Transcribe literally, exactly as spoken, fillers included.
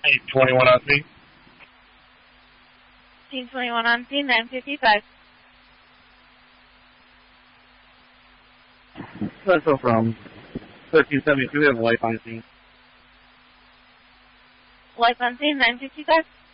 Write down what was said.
eight twenty-one on scene. Team twenty-one on scene, nine fifty-five. Central from thirteen seventy-two, we have a life on scene. Life on scene, nine fifty-five.